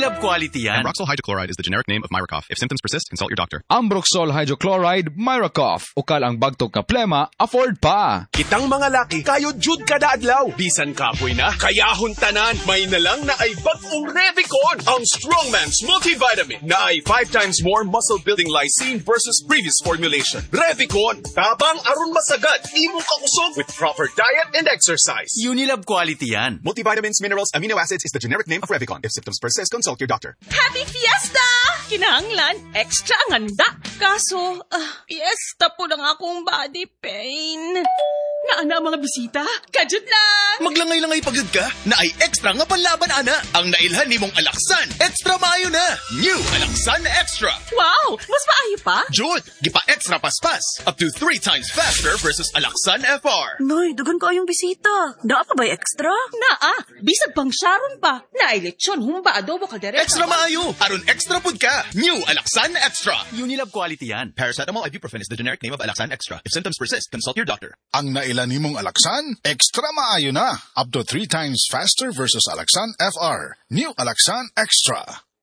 Unilab quality yan. Ambroxol hydrochloride is the generic name of Myracoff. If symptoms persist, consult your doctor. Ambroxol hydrochloride, Myracoff. Ukal ang bagtog nga plema, afford pa. Kitang mga laki, kayo jud kada adlaw. Bisan kapoy na, kayahon tanan. May nalang na ay bagong Revicon, ang Strongman's multivitamin na ay 5 times more muscle-building lysine versus previous formulation. Revicon, tabang aron masagad, imo kakusog with proper diet and exercise. Unilab quality yan. Multivitamins, minerals, amino acids is the generic name of Revicon. If symptoms persist, consult your doctor. Happy Fiesta! Kinahanglan, extra ang handa. Kaso, fiesta po lang akong body pain. Naana mga bisita? Kajud lang! Maglangay-langay pagod ka, na ay extra nga panlaban ana. Ang nailhan ni mong Alaksan, extra maayo na. New Alaksan Extra. Wow! Mas maayo pa? Jud, gipa extra paspas. Up to 3 times faster versus Alaksan FR. Noy, dagan ko yung bisita. Daa pa ba'y extra? Naa, bisag pang Sharon pa. Naay lechon, humba, adobo, kaldereta. Extra maayo, aron extra pud ka. New Alaksan Extra. Unilab quality yan. Paracetamol ibuprofen is the generic name of Alaksan Extra. If symptoms persist, consult your doctor. Ang nailan nimong Alaksan, extra maayo na. Up to 3 times faster versus Alaksan FR. New Alaksan Extra.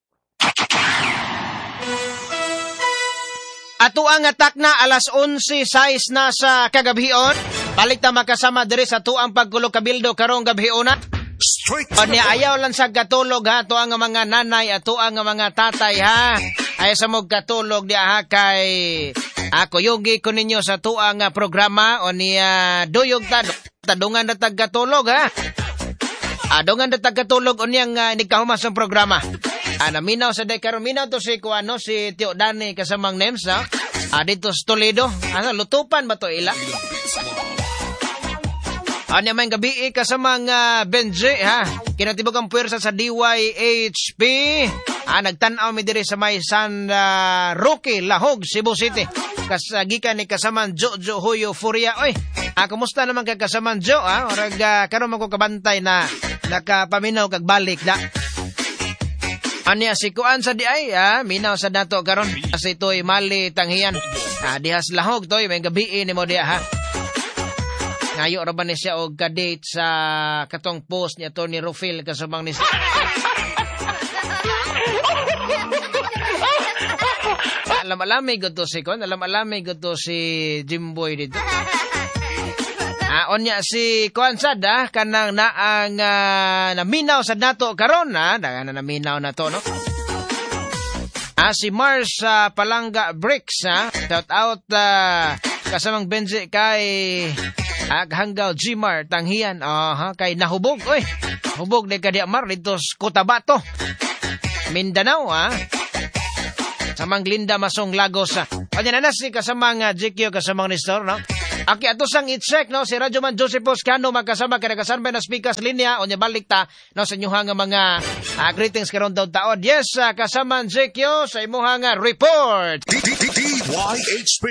Ato ang atak na alas 11:06 na sa kagabhion. Balik na makasama diri sa tuang pagkulo kabildo karong gabhion na. O niya ayaw lang sa katulog ha, to ang mga nanay at to ang mga tatay ha. Ay sa mong katulog di ha kay ako yugi ko ninyo sa tuang programa o niya duyog tadungan na tagkatulog ha. Adungan na tagkatulog o niyang nikahumas ang programa. Naminaw sa dekaron, minaw to si Kuano, si Tio Dani kasamang names ha. Dito sa Toledo, lutupan ba to ila? Anya may gabi kasamang Benji ha. Kinatibok ang puwersa sa DYHP. Nagtanaw mi diri sa may San Roque, Lahog, Cebu City. Kasagikan ni kasamang Jojo Huyo Furia. Oy, kumusta naman ka kasamang Jo ha? Orag karon man ko kabantay na nakapaminaw kag balik da. Anya si Kuan sa di ay minaw sa dato karon. Kasi ito'y mali tanghiyan. Dihas Lahog to'y may gabi ni mo diha ha. Ngayo ra ba ni siya og ka-date sa katong post niya to ni Rufil kasubang ni Alam-alamay gud to si Kon, alam-alamay gud to si Jimboy dito. Onya si Kon sad kanang naang naminaw sa nato karon dagan na naminaw na to no. Si Mars Palanga Bricks shout out kasamang Benji kay hanggaw Gmar tanghiyan kay nahubog oy. Hubog ni Kadiamar dito sa Cotabato. Mindanao Samang Linda Masong Lagos. Anya na si kasamang GQ kasamang Nestor no. Aki ato sang i-check no si Radyo Man Joseph Poscano magkasama kay nagasanbay na speakers linya onya balik ta no sa inyong nga mga greetings karon daw taon. Yes, kasama GQ sa imuhang report. DYHP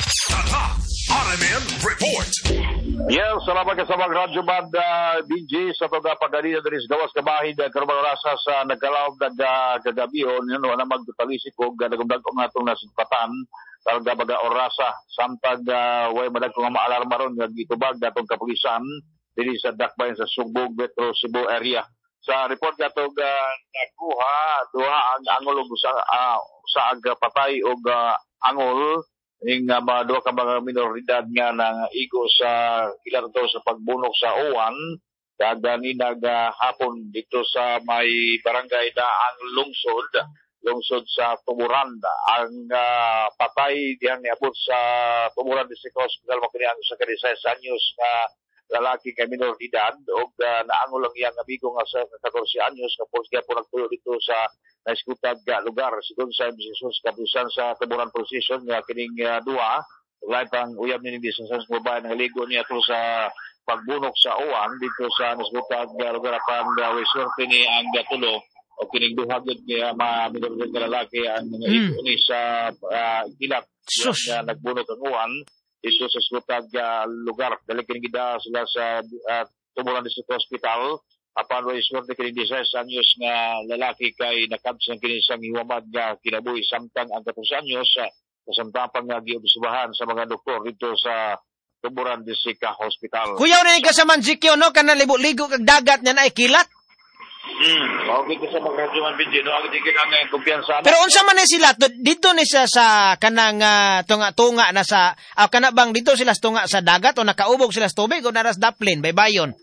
RMN Report. Yes, salamat ka sa mga Radyo Man DJ sa pagpapadalina dari sa gawas kabahin karong mga rasa sa nagkalaog kagabihon na magtutalisik og nagumdag og natong nasipatan karga baga orasa samtang way madag ko nga maalarma ron nga gitubag datong kapulisan diri sa dakbayan sa Sugbog Metro Cebu area. Sa report gatog nakuha duha ang angol og sa patay og angol ning mga duha ka mga minoridad nga nang igo sa ilang to sa pagbunok sa uwan kagani hapon dito sa may barangay Daang lungsod sa Tumuranda. Ang patay diyan niabot sa Tumuranda District Hospital makiniang sa 16 anyos na lalaki kay minor edad og naangol ang iyang amigo nga sa 14 anyos nga polisiya po nagtuyo dito sa naiskutad lugar sigon sa Jesus kapisan sa Tumuranda Position nga kining duwa ulay pang uyab ni business mo ba naligo niya to sa pagbunok sa uwan dito sa naiskutad lugar apan resort ni ang tulo o kining duhagod kaya mga lalaki ang ni sa kilap na nagbunot ang uwan dito sa skutag lugar. Dali kining gida sila sa Tumuran District Hospital apan wa iswerte kining 16 anyos nga lalaki kay nakabsan kining sang hiwamad nga kinabuhi samtang ang 14 anyos kasamtang nga giobserbahan sa mga doktor dito sa Tumuran District Hospital. Kuyaw na ni kasaman Zikyo no kana libo-ligo kag dagat niya na kilat. Okay ko sa mga radyo man Benji, no? Agad ikin ang kumpiyansa. Pero unsa man ni sila dito ni sa kanang tunga na sa kana bang dito sila tunga sa dagat o nakaubog sila sa tubig o naras daplin baybayon?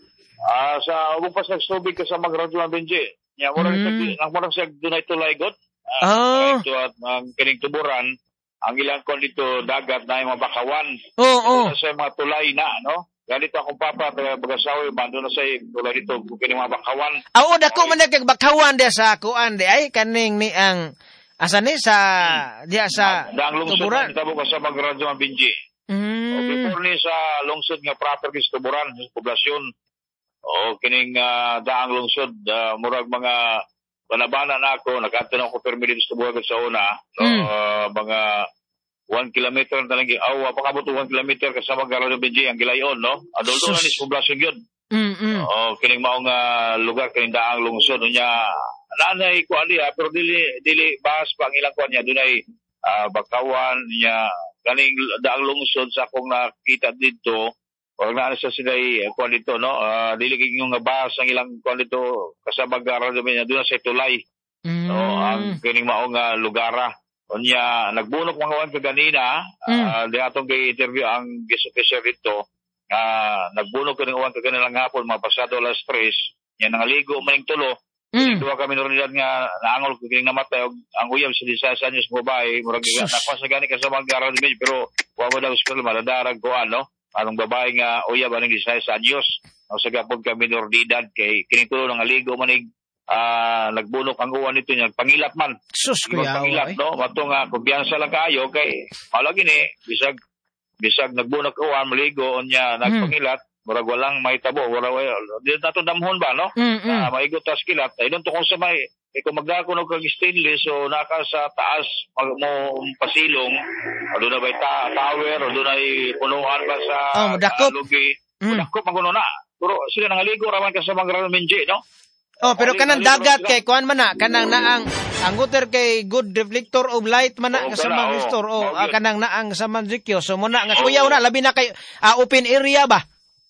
Sa ubog pa sa tubig ka sa mga radyo man Benji. Nya mura sa dunay tulaygot. Ito at ang kining tuburan, ang ilang kon dito dagat na yung mga bakawan. Oo. Sa mga tulay na, no? Ganito akong papa, bagasawi, bando na sa tulay dito, kining mga bakawan. Oo, dako man kag bakawan dia sa kuan di ay kaning ni ang asa ni sa dia sa tuburan. Tabo ka sa mga radyo man Benji. Before ni sa lungsod nga properties tuburan, poblasyon. Kining daang lungsod, murag mga banabana na ako, nakatanong ko permit sa buwagan sa una. Mga 1 kilometer na lang, pakabot 1 kilometer kasama Garado Benji, ang gilayon, no? Adulto na nis poblasyon yun. Kining maong lugar, kining daang lungsod, niya, nanay ko aliya, pero dili bahas pa ang ilang kuan niya, doon ay bakawan niya, kining daang lungsod sa akong nakita dito, o na sa sila'y kuan dito, no? Dili yung bahas ang ilang kuan dito kasama Garado Benji, doon sa tulay. Ang kining maong lugara. Onya nagbunok mga wan kaganina, di atong gi-interview ang guest officer dito. Nagbunok kining wan kaganina hapon mga pasado alas 3. Nya nangaligo maning tulo. Duha kami norinidad nga naangol kining namatay ang uyab sa 16 anyos babae, murag nakwas na gani kasama Garado Benji pero wa mo daw school madadarag ko ano. Anong babae nga uyab aning 16 anyos. Sa gapon kami norinidad kay kining tulo nangaligo maning nagbunok ang uwan nito niya, pangilat man. Sus, kuya. Pangilat, no? Mato nga, kumpiyansa lang kayo, kay, malagi ni, bisag nagbunok uwan, maligo, niya, nagpangilat, murag walang may tabo, di nato damhon ba, no? Maigot tas kilat, ay doon to kung sa may, kung magdako ng kag stainless, so naka sa taas, mo pasilong, doon na ba tower, doon ay punuan ba sa lugi, madakop ang kuno na. Pero sila nangaligo, raman ka sa mga Garado Benji, no? Pero kanang dagat kay kuan man na kanang naang ang water kay good reflector of light man na sa mga store kanang naang sa manjikyo so mo na nga kuyaw na labi na kay open area ba.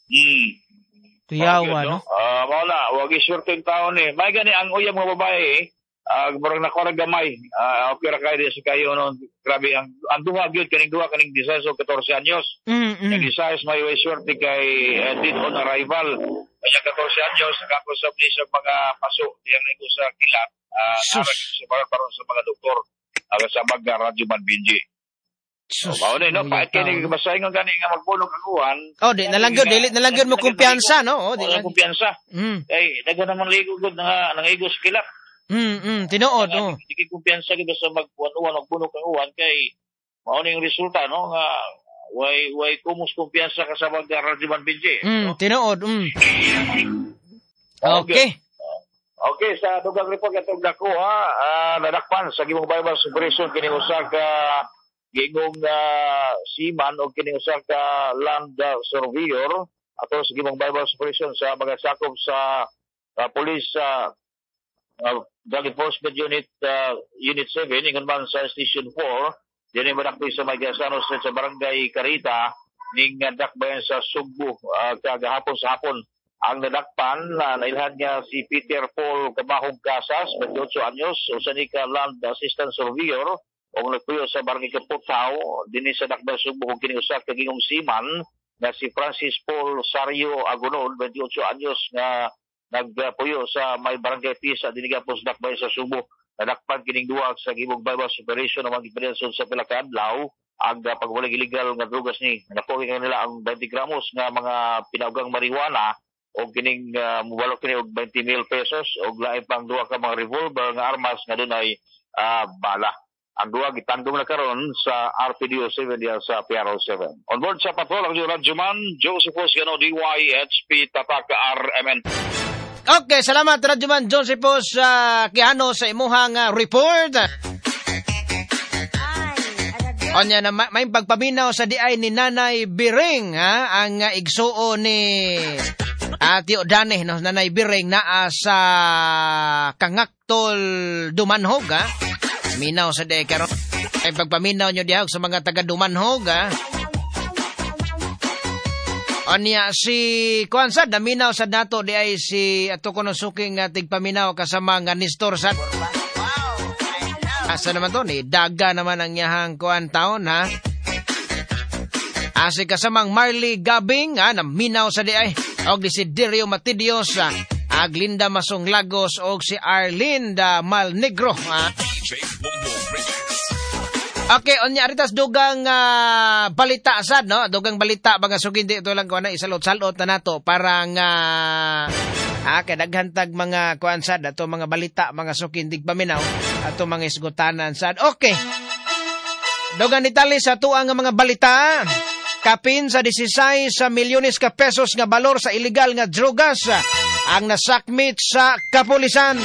Kuyaw no. Mao na wag isurteng taon ni. May gani ang uyab nga babae murag nakorag gamay. Okay ra kay sa kayo no. Grabe ang duha gyud kaning 16 o 14 anyos. Ang isa is may surte kay dead on arrival. Kaya 14 anyos, nakakusap niya sa mga paso, yang naigo sa kilat, paron sa mga doktor, sa mga radyo man Benji. Mao ni, no? Kahit kini basahin ang gani nga magbunok ang uwan. Nalanggod mo kumpiyansa, no? Wala kumpiyansa. Daga naman ligo gud nangaigo sa kilat. Tinuod, no? Hindi kumpiyansa gid sa magbuwan magbunok ang uwan, kay mao ni yung resulta, no? Nga, way kumus kumpiyansa ka sa mga radyo man Benji. Tinuod, Okay. Okay, sa dugang report katong dako nadakpan sa gimong Bible Operation kini usa ka gingong seaman o kini usa ka land surveyor ato sa gimong Bible Operation sa mga sakop sa police Drug Enforcement Unit 7 ingon man sa Station 4 dili madakpi sa Magasano sa barangay Carita ning dakbayan sa Sugbo kagahapon sa hapon. Ang nadakpan nailhan niya si Peter Paul Cabahong Casas, 28 anyos, usa ni ka land assistant surveyor o nagpuyo sa barangay Kaputaw dinhi sa dakbayan Sugbo kung kini usa ka gingong seaman na si Francis Paul Sario Agunon, 28 anyos nga nagpuyo sa may barangay Pisa dinhi gapos dakbayan sa Sugbo. Nadakpan kining duwa sa gibong bypass operation ng mga gipreso sa pila ka adlaw ang pagwalig illegal nga drugas ni nakuha nila ang 20 gramos nga mga pinaugang marijuana o kining muwalo kini og 20 mil pesos og lain pang duwa ka mga revolver nga armas nga dunay bala. Ang duwa gitandong na karon sa RPDO 7 diya sa PRO 7. On board sa patrol ang Radyoman Josephus Gano DYHP Tataka RMN. Okay, salamat Radyoman Josephus Kiano sa imuhang report. Onya na may pagpaminaw sa diay ni Nanay Biring ang igsuo ni Tio Daneh no Nanay Biring naa sa Kangaktol Dumanhog minaw sa diay karon ay pagpaminaw nyo diha sa mga taga Dumanhog Anya si kuan sad naminaw sad nato di ay si ato kuno suking tigpaminaw kasama nga Nestor sad. Asa naman to ni daga naman ang yahang kuan taon ha. Asi kasamang Marley Gabing naminaw sa di ay og di si Dirio Matidios Aglinda Masong Lagos og si Arlinda Malnegro Okay, onya aritas dugang balita sad no, dugang balita mga sugindi ito lang kuan isalot-salot na nato parang kay daghantag mga kuan sad ato mga balita mga sugindi paminaw ato mga isgutanan sad. Okay. Dugang detalye sa tuang mga balita. Kapin sa 16 milyones ka pesos nga balor sa illegal nga drogas ang nasakmit sa kapulisan.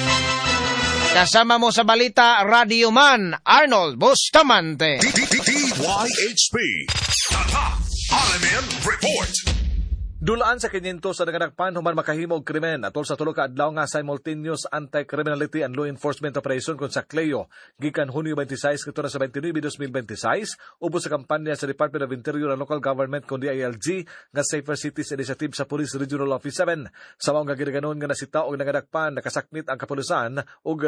Kasama mo sa balita, Radio Man, Arnold Bustamante. DYHP. Tatak RMN Report. Dulaan sa 500 sa naganagpan human makahimo og krimen atol sa tulo ka adlaw nga simultaneous anti-criminality and law enforcement operation kon sa Cleo gikan Hunyo 26 kadto sa 29 2026 ubos sa kampanya sa Department of Interior and Local Government kon DILG nga Safer Cities Initiative sa Police Regional Office 7 sa mao nga gidaganon nga nasita og naganagpan nakasakmit ang kapulisan og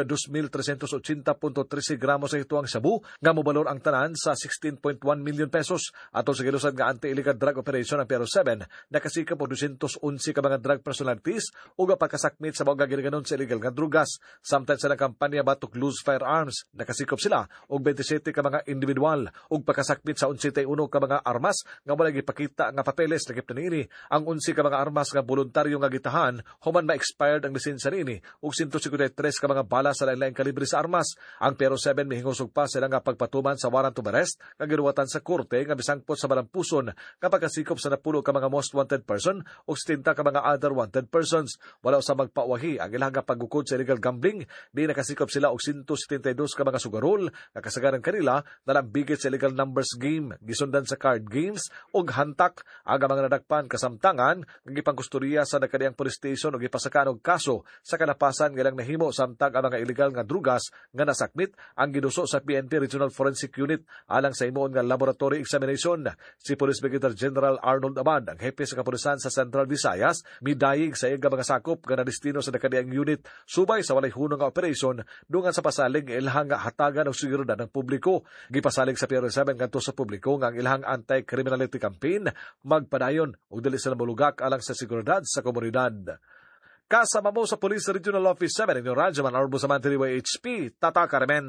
2,380.13 gramos sa ituang shabu nga mobalor ang tanan sa 16.1 million pesos atol sa gilusad nga anti-illegal drug operation ang PRO7 nakasi po 211 ka mga drug personalities o pagkasakmit sa mga ginaganon sa illegal nga drugas. Samtang sa kampanya Batok Lose Firearms, nakasikop sila og 27 ka mga individual o pagkasakmit sa 11 ka mga armas nga wala gipakita nga papeles lagip na nini. Ang 11 ka mga armas nga voluntaryo nga gitahan human ma-expired ang lisensya nini og 153 ka mga bala sa lain-laing kalibre sa armas. Ang PRO7 mihingusog pa sila nga pagpatuman sa warrant of arrest nga giruwatan sa korte nga bisangpot sa malampuson nga pagkasikop sa 10 ka mga most wanted person o 70 ka mga other wanted persons. Wala sa magpawahi ang ilang pagukod sa illegal gambling. Di nakasikop sila og 172 ka mga sugarol nga kasagaran kanila nalambigit sa illegal numbers game, gisundan sa card games og hantak. Aga mga nadagpan kasamtangan nga gipangkustorya sa nakadiyang police station og gipasakan og kaso sa kalapasan nga ilang nahimo samtang ang mga illegal nga drugas nga nasakmit ang giduso sa PNP Regional Forensic Unit alang sa himuon nga laboratory examination. Si Police Brigadier General Arnold Abad ang hepe sa kapulisan sa Central Visayas midayig sa iga mga sakop nga nadestino sa nakadiyang unit subay sa walay hunong nga operasyon dungan sa pasalig ilhang nga hatagan og seguridad ng publiko. Gipasalig sa PRO7 ngadto sa publiko nga ang ilhang anti-criminality campaign magpadayon og dili sila molugak alang sa seguridad sa komunidad. Kasama mo sa Police Regional Office 7 ng Radyoman Arbo sa Mantiliwoy HP Tatak RMN.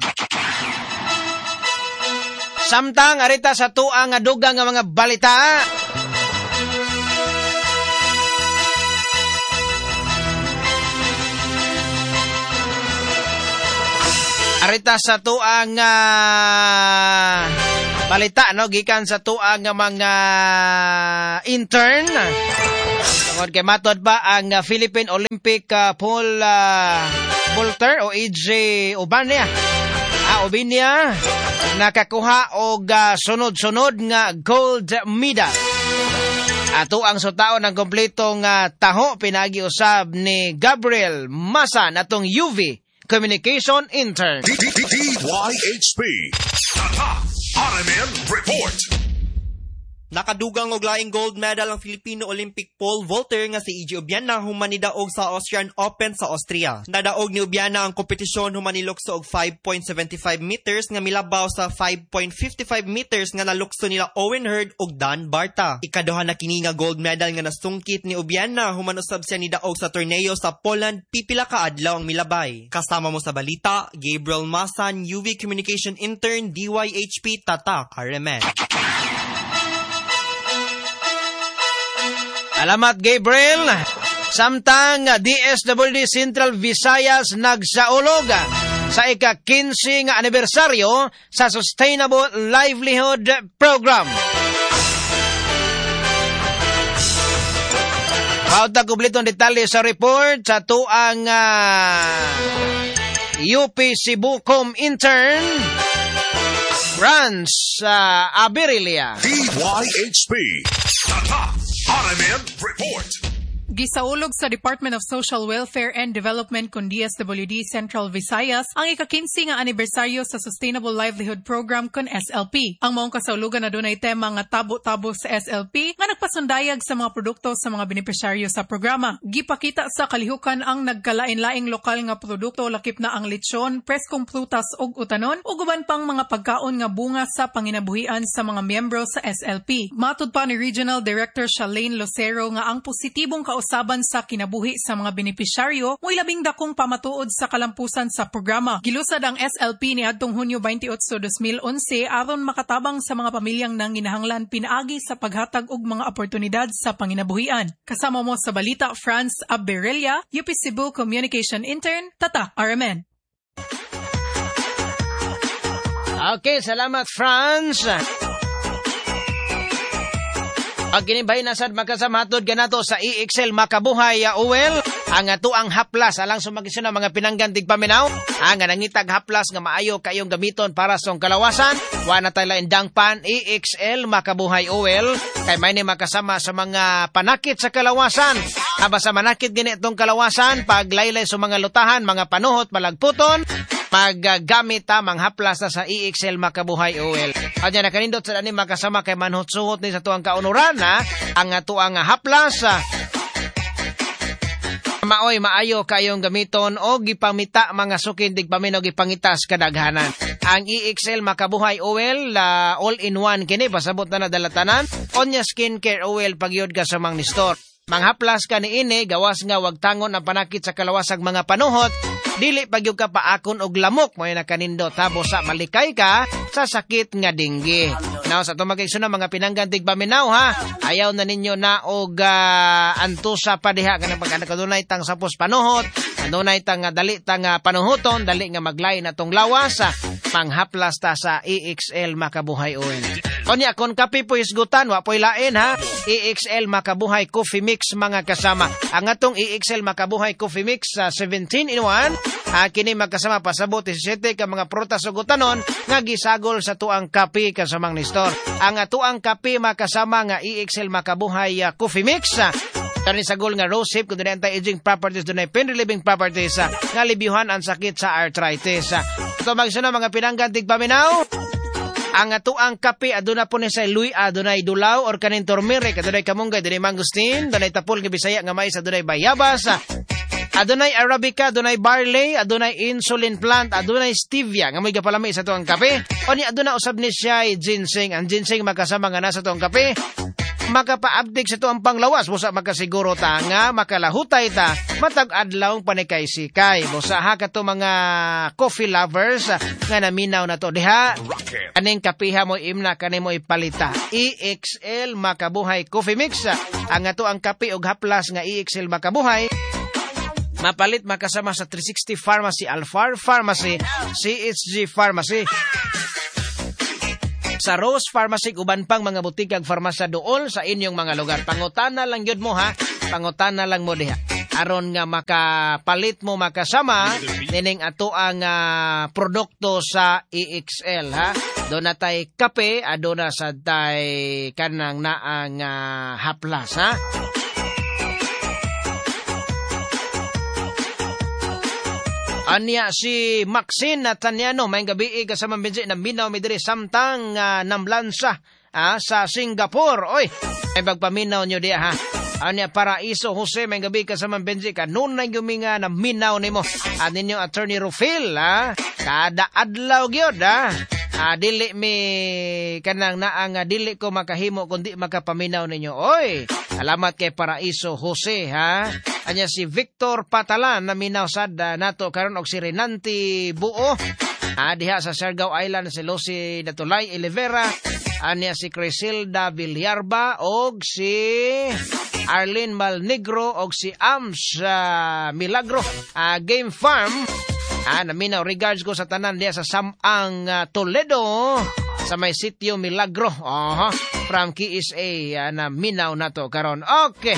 Samtang arita sa tuang nga dugang nga mga balita. Arita sa tuang balita no gikan sa tuang mga intern. Tungod kay matod pa ang Philippine Olympic Paul Volter o EJ Ubania. Ubinia nakakuha og sunod-sunod nga gold medal. Ato ang sutaon ng kompletong taho pinagi usab ni Gabriel Masan atong UV Communication Intern. DYHP. Tatak RMN Report. Nakadugang og laing gold medal ang Filipino Olympic pole vaulter nga si EJ Ubiana human nidaog sa Austrian Open sa Austria. Nadaog ni Ubiana ang kompetisyon human nilukso og 5.75 meters nga milabaw sa 5.55 meters nga nalukso nila Owen Hurd ug Dan Barta. Ikaduha na kini nga gold medal nga nasungkit ni Ubiana human usab siya nidaog sa torneo sa Poland pipila ka adlaw ang milabay. Kasama mo sa balita, Gabriel Masan, UV Communication Intern, DYHP Tatak RMN. Alamat Gabriel. Samtang DSWD Central Visayas nagsaulog sa ika-15 nga anibersaryo sa Sustainable Livelihood Program. Pauta kublitong detalye sa report sa tuang UP Cebucom Intern Franz Aberilia. DYHP. Tatak RMN Report. Gisaulog sa Department of Social Welfare and Development kun DSWD Central Visayas ang ika-15 nga anibersaryo sa Sustainable Livelihood Program kun SLP. Ang maong kasaulugan na dunay tema nga tabo-tabo sa SLP nga nagpasundayag sa mga produkto sa mga benepisyaryo sa programa. Gipakita sa kalihukan ang nagkalain-laing lokal nga produkto lakip na ang lechon, preskong prutas ug utanon ug uban pang mga pagkaon nga bunga sa panginabuhian sa mga miyembro sa SLP. Matud pa ni Regional Director Shalane Lucero nga ang positibong kausaban sa kinabuhi sa mga benepisyaryo mo'y labing dakong pamatuod sa kalampusan sa programa. Gilusad ang SLP ni adtong Hunyo 28, 2011 aron makatabang sa mga pamilyang nanginahanglan pinaagi sa paghatag og mga oportunidad sa panginabuhian. Kasama mo sa balita, Franz Abberelia, UP Cebu Communication Intern, Tata RMN. Okay, salamat Franz. Pag ginibay na sad makasamatod ganato sa EXL Makabuhay Uwel, ang ato ang haplas alang sumagisyon ng mga pinanggantig paminaw, ang nangitag haplas nga maayo kayong gamiton para sa kalawasan, wana tayo indangpan EXL Makabuhay Uwel, kay may ni makasama sa mga panakit sa kalawasan. Aba sa manakit gini itong kalawasan, paglaylay sa mga lutahan, mga panuhot, malagputon, maggamit tamang haplas na sa EXL Makabuhay Oil. Anya na kanindot sa ani makasama kay manhut-suhot ni sa tuang kaunuran na ang tuang haplas maoy maayo kayong gamiton o gipamita mga sukin dig paminaw gipangitas kadaghanan. Ang EXL Makabuhay Oil all-in-one kini pasabot na nadalatanan. Onya skincare oil pagyod ka sa mang store. Manghaplas ka ni ini, gawas nga wag tangon ang panakit sa kalawasag mga panuhot, dili pagyug ka paakon og lamok mo na kanindot tabo sa malikay ka sa sakit nga dinggi. Now sa tumagayso na mga pinanggantig paminaw ha, ayaw na ninyo na og antusa pa diha kanang pagkadunay tang sapos panuhot, adunay tang dali tang panuhoton, dali nga maglay na tong lawas, manghaplas ta sa EXL Makabuhay Oil. Onya kon kape po isgutan, wa po'y lain ha, EXL Makabuhay Coffee Mix mga kasama. Ang atong EXL Makabuhay Coffee Mix 17-in-1, kini magkasama pasabot 17 ka mga prutas ug utanon nga gisagol sa tuang kape kasamang ni store. Ang tuang kape makasama nga EXL Makabuhay Coffee Mix, karon sagol nga rose hip kun dunay anti-aging properties, dunay pain relieving properties, nga libyuhan ang sakit sa arthritis. Ito magsuna mga pinanggantig paminaw. Ang atuang kape aduna po ni sa luy, adunay dulaw or kanin turmeric, adunay kamunggay, adunay mangustin, adunay tapol nga Bisaya nga mais, adunay bayabas, adunay arabica, adunay barley, adunay insulin plant, adunay stevia nga may gapalami sa tuang kape. O ni aduna usab ni siya ginseng. Ang ginseng makasama nga nasa tuang kape, makapaabdik sa tuang panglawas, busa makasiguro ta nga makalahutay ta matag adlawng panikay-sikay. Busa ha kato mga coffee lovers nga naminaw na to diha, aning kapiha mo imna kani mo ipalita EXL Makabuhay Coffee Mix. Ang ato ang kape og haplas nga EXL Makabuhay mapalit makasama sa 360 Pharmacy, Alfar Pharmacy, CHG Pharmacy, sa Rose Pharmacy, uban pang mga butikag farmasya dool sa inyong mga lugar. Pangutana lang yun mo ha, pangutana lang mo diha. Aron nga makapalit mo makasama nining ato ang produkto sa EXL ha. Doon na tay kape, doon na sa tay kanang naang haplas ha. Anya si Maxine Tanyano, may gabi kasama benji na minaw mi diri samtang namlansa sa Singapore. Oy, ay pagpaminaw nyo di ha. Anya Paraiso Jose, may gabi kasama benji ka noon na guminga na minaw nimo. At ninyo Attorney Rufil kada adlaw gyud dili mi kanang naang dili ko makahimo kundi makapaminaw ninyo. Oy, salamat kay Paraiso Jose ha. Anya si Victor Patalan na minaw sad nato karon og si Renanti Buo diha sa Siargao Island, si Lucy Natulay Olivera, anya si Crisilda Villarba og si Arlene Malnegro og si Ams Milagro Game Farm. Naminaw regards ko sa tanan diya sa Samang Toledo sa may sitio Milagro. From KSA na minaw nato karon. Okay.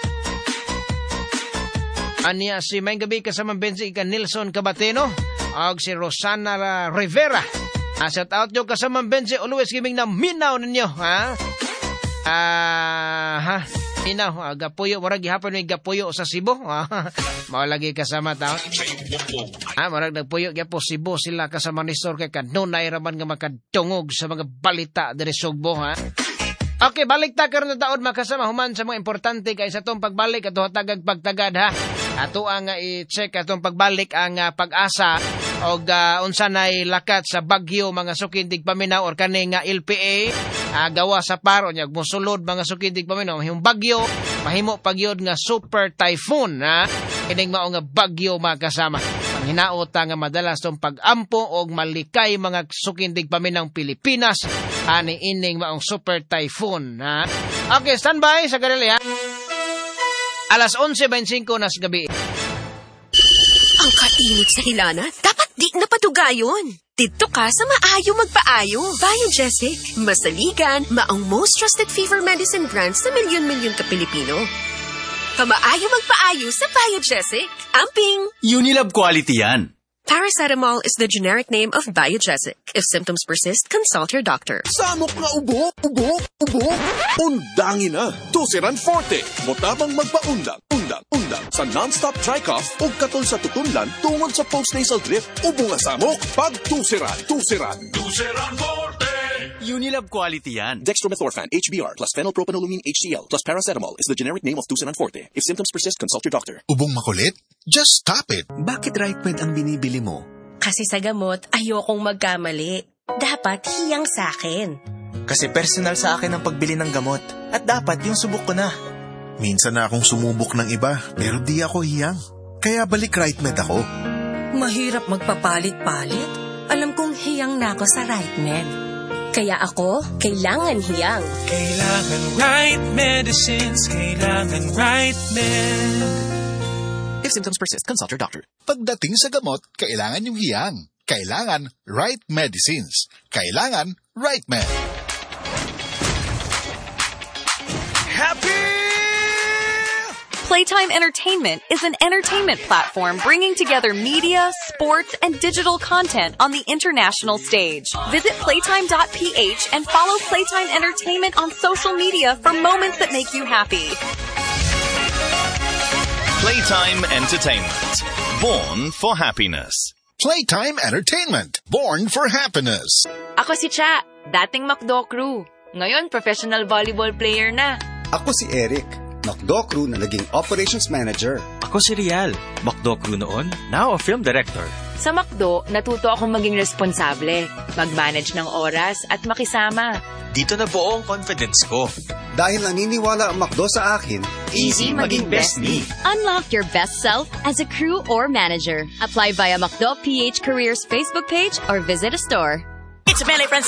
Anya si may gabi kasama bensi ka Nilson Cabateno og si Rosana Rivera. Shout out nyo kasama bensi, always giving na minaw ninyo ha. Inaw, gapuyo, murag gihapon may gapuyo sa Cebu. Mao lagi kasama tao. Murag nagpuyo gyapo Cebu sila kasama ni Sor kay kanunay raman nga makadungog sa mga balita diri Sugbo, ha. Okay, balik ta karon na taon makasama human sa mga importante kay sa tong pagbalik ato tagag pagtagad, ha. Ato ang i-check atong pagbalik ang pag-asa og unsa nay lakat sa bagyo mga sukindig paminaw or kani nga LPA gawa sa paro nya mosulod mga sukindig paminaw yung bagyo mahimo pagyod nga super typhoon, ha. Kining mao nga bagyo makasama. Hinaot nga madalas tong pag-ampo og malikay mga sukindig paminang Pilipinas ani ining maong super typhoon, ha. Okay, standby sa garili, ha. Alas 11:25 na sa gabi. Ang kainit sa hilana, dapat di napadugayon. Dito ka sa maayo magpaayo. Biogesic, masaligan, maong most trusted fever medicine brand sa milyon-milyon ka Pilipino. Kamaayo magpaayo sa Biogesic. Amping! Unilab quality yan. Paracetamol is the generic name of Biogesic. If symptoms persist, consult your doctor. Samok nga ubo. Undangin na. Tusiran Forte. Motabang magpaundang. Sa non-stop dry cough o katol sa tutunlan tungod sa post-nasal drip. Ubo nga samok. Pag tusiran. Tusiran Forte. Unilab quality yan. Dextromethorphan HBr plus phenylpropanolamine HCl plus paracetamol is the generic name of Tusiran Forte. If symptoms persist, consult your doctor. Ubong makulit? Just stop it. Bakit RightMed ang binibili mo? Kasi sa gamot, ayokong magkamali. Dapat hiyang sa'kin. Kasi personal sa akin ang pagbili ng gamot. At dapat yung subok ko na. Minsan na akong sumubok ng iba, pero di ako hiyang. Kaya balik RightMed ako. Mahirap magpapalit-palit. Alam kong hiyang na ako sa RightMed. Kaya ako, kailangan hiyang. Kailangan right medicines, kailangan RightMed. If symptoms persist, consult your doctor. Pagdating sa gamot, kailangan yung hiyang. Kailangan right medicines. Kailangan RightMed. Happy! Playtime Entertainment is an entertainment platform bringing together media, sports, and digital content on the international stage. Visit playtime.ph and follow Playtime Entertainment on social media for moments that make you happy. Playtime Entertainment. Born for happiness. Playtime Entertainment. Born for happiness. Ako si Cha, dating McDo crew. Ngayon, professional volleyball player na. Ako si Eric, McDo crew na naging operations manager. Ako si Rial, McDo crew noon, now a film director. Sa McDo, natuto akong maging responsable, mag-manage ng oras at makisama. Dito na buo ang confidence ko. Dahil naniniwala ang McDo sa akin, easy maging best me. Unlock your best self as a crew or manager. Apply via McDo PH Careers Facebook page or visit a store. It's Melly Francis.